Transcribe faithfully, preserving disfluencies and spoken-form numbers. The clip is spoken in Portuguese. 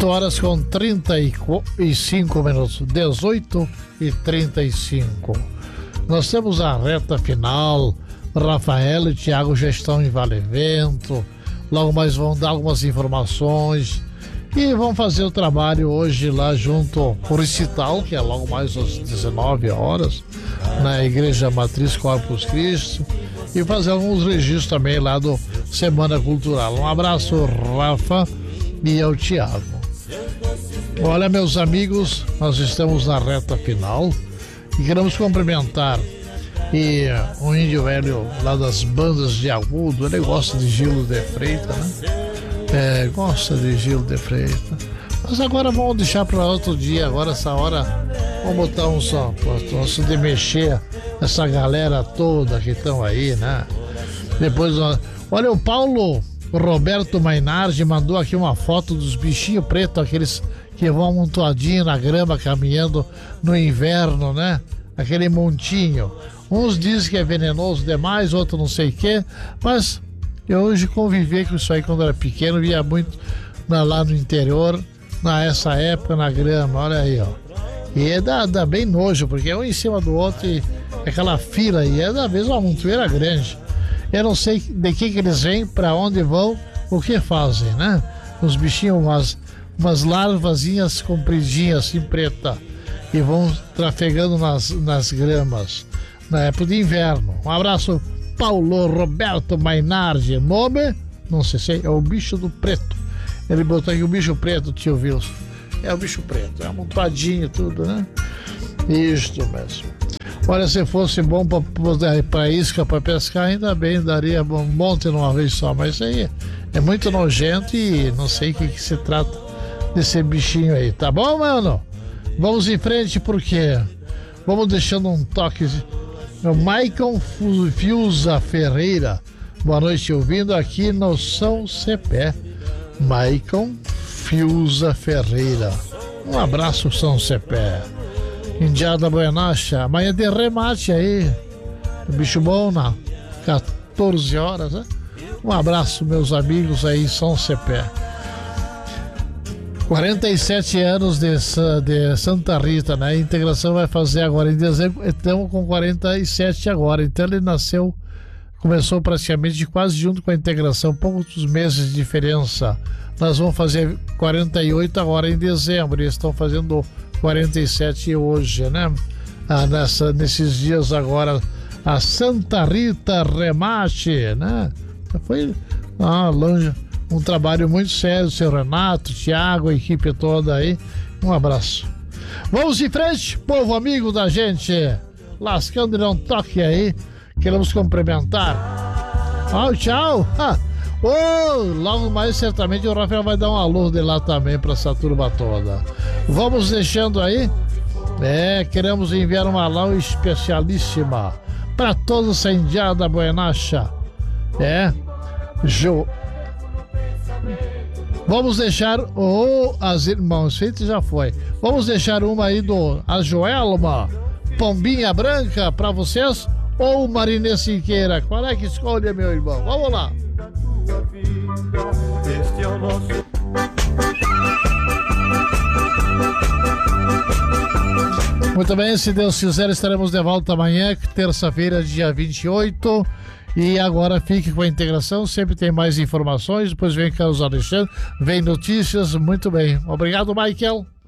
dezoito horas com trinta e cinco minutos. dezoito e trinta e cinco. Nós temos a reta final. Rafael e Thiago já estão em Vale Vento. Logo mais vão dar algumas informações. E vão fazer o trabalho hoje lá junto ao recital, que é logo mais às dezenove horas, na Igreja Matriz Corpus Christi. E fazer alguns registros também lá do Semana Cultural. Um abraço, Rafa, e ao Thiago. Olha, meus amigos, nós estamos na reta final e queremos cumprimentar e o índio velho lá das bandas de agudo. Ele gosta de Gildo de Freitas, né? É, gosta de Gildo de Freitas. Mas agora vamos deixar para outro dia. Agora, essa hora, vamos botar um só, nosso de mexer essa galera toda que estão aí, né? Depois, olha, o Paulo Roberto Mainardi mandou aqui uma foto dos bichinhos pretos, aqueles que vão amontoadinho na grama caminhando no inverno, né? Aquele montinho. Uns dizem que é venenoso demais, outros não sei o quê, mas eu hoje convivi com isso aí quando era pequeno, via muito na, lá no interior, nessa época, na grama, olha aí, ó. E dá, dá bem nojo, porque é um em cima do outro e aquela fila, e é da vez uma montoeira grande. Eu não sei de que que eles vêm, para onde vão, o que fazem, né? Os bichinhos, umas, umas larvazinhas compridinhas, assim, preta, e vão trafegando nas, nas gramas, na época de inverno. Um abraço, Paulo Roberto Mainardi. Nome? Não sei se é o bicho do preto. Ele botou aqui o bicho preto, tio Wilson. É o bicho preto, é amontoadinho tudo, né? Isto mesmo. Olha, se fosse bom para isca, para pescar, ainda bem, daria um monte numa vez só, mas isso aí é muito nojento e não sei o que, que se trata desse bichinho aí, tá bom, mano? Vamos em frente, porque vamos deixando um toque. O Maicon Fiuza Ferreira, boa noite, ouvindo aqui no São Cepé. Maicon Fiuza Ferreira, um abraço, São Cepé. Indiada Buenacha, amanhã tem remate aí, bicho bom, na quatorze horas, né? Um abraço, meus amigos aí em São Cepé. quarenta e sete anos de, de Santa Rita, né? A integração vai fazer agora em dezembro, estamos com quarenta e sete agora, então ele nasceu, começou praticamente quase junto com a integração, poucos meses de diferença. Nós vamos fazer quarenta e oito agora em dezembro, e eles estão fazendo quarenta e sete hoje, né? Ah, nessa, nesses dias agora, a Santa Rita Remate, né? Foi ah, longe, um trabalho muito sério, seu Renato, Thiago, a equipe toda aí. Um abraço. Vamos em frente, povo amigo da gente, lascando e não toque aí, queremos cumprimentar. Tchau, tchau. Ah. Oh, logo mais certamente o Rafael vai dar um alô de lá também para essa turma toda. Vamos deixando aí. É, queremos enviar uma alô especialíssima para toda essa indiada buenacha. É, Jo. Vamos deixar o oh, as irmãos feitos já foi. Vamos deixar uma aí do a Joelma Pombinha Branca para vocês ou Marinê Siqueira. Qual é que escolhe, meu irmão? Vamos lá. Este é o nosso... Muito bem, se Deus quiser, estaremos de volta amanhã, terça-feira, dia vinte e oito. E agora fique com a integração, sempre tem mais informações. Depois vem Carlos Alexandre, vem notícias. Muito bem, obrigado, Michael.